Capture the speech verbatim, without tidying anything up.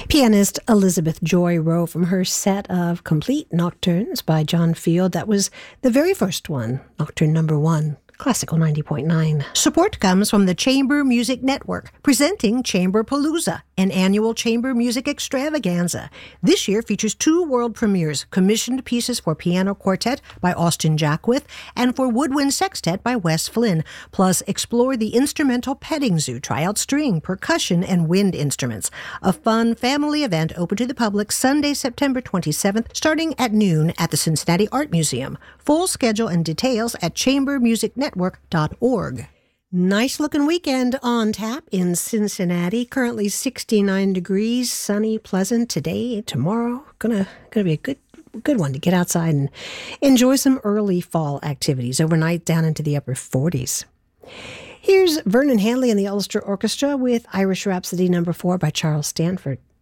Pianist Elizabeth Joy Rowe from her set of complete nocturnes by John Field. That was the very first one, Nocturne Number One. Classical ninety point nine. Support comes from the Chamber Music Network, presenting Chamber Palooza, an annual chamber music extravaganza. This year features two world premieres, commissioned pieces for piano quartet by Austin Jackwith and for woodwind sextet by Wes Flynn. Plus, explore the instrumental petting zoo, try out string, percussion, and wind instruments. A fun family event open to the public Sunday, September twenty-seventh, starting at noon at the Cincinnati Art Museum. Full schedule and details at chamber music network dot org. Nice looking weekend on tap in Cincinnati. Currently sixty-nine degrees, sunny, pleasant today, tomorrow. Gonna gonna be a good good one to get outside and enjoy some early fall activities. Overnight down into the upper forties. Here's Vernon Hanley and the Ulster Orchestra with Irish Rhapsody Number Four by Charles Stanford.